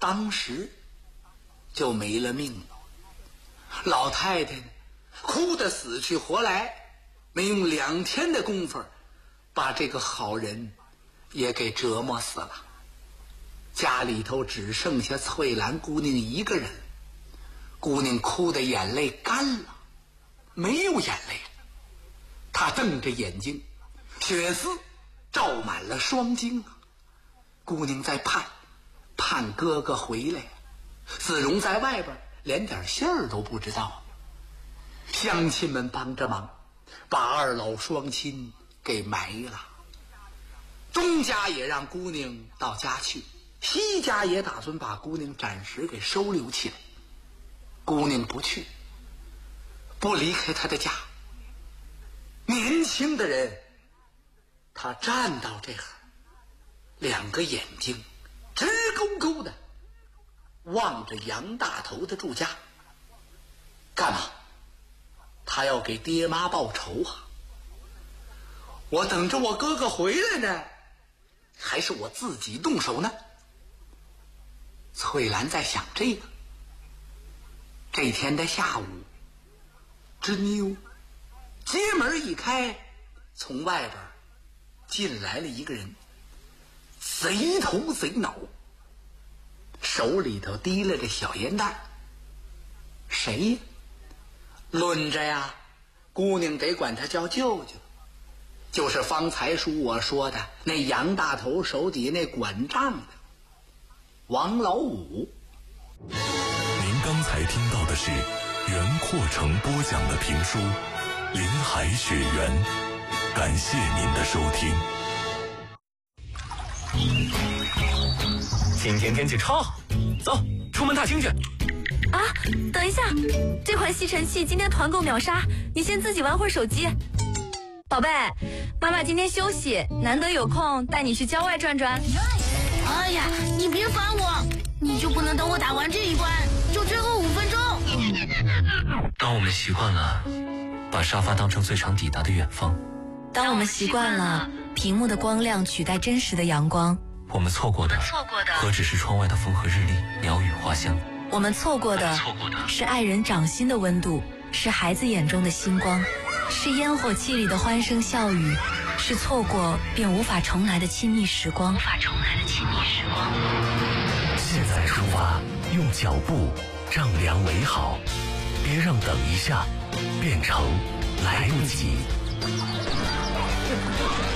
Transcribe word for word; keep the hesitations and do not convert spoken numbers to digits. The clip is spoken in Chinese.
当时就没了命了。老太太呢，哭得死去活来，没用两天的功夫，把这个好人也给折磨死了。家里头只剩下翠兰姑娘一个人，姑娘哭得眼泪干了，没有眼泪了。她瞪着眼睛，血丝照满了双睛啊。姑娘在盼，盼哥哥回来。子荣在外边连点信儿都不知道。乡亲们帮着忙，把二老双亲给埋了。东家也让姑娘到家去，西家也打算把姑娘暂时给收留起来。姑娘不去，不离开她的家。年轻的人，他站到这儿，两个眼睛直勾勾的望着杨大头的住家。干嘛？他要给爹妈报仇啊！我等着我哥哥回来呢，还是我自己动手呢？翠兰在想这个。这天的下午，吱妞街门一开，从外边进来了一个人，贼头贼脑，手里头提了个小烟袋。谁呀？论着呀，姑娘得管他叫舅舅，就是方才叔我说的那杨大头手底那管账的王老五。 您刚才听到的是袁阔成播讲的评书《林海雪原》，感谢您的收听。 今天天气超好，走，出门踏青去。 啊，等一下，这款吸尘器今天团购秒杀，你先自己玩会儿手机。宝贝，妈妈今天休息，难得有空带你去郊外转转。 哎呀，你别烦我，你就不能等我打完这一关，就最后五分钟？ 当我们习惯了把沙发当成最长抵达的远方， 当我们习惯了屏幕的光亮取代真实的阳光， 我们错过的何止是窗外的风和日丽、鸟语花香， 我们错过的是爱人掌心的温度，是孩子眼中的星光，是烟火气里的欢声笑语，是错过便无法重来的亲密时光。无法重来的亲密时光。 现在出发，用脚步丈量美好，别让等一下变成来不及。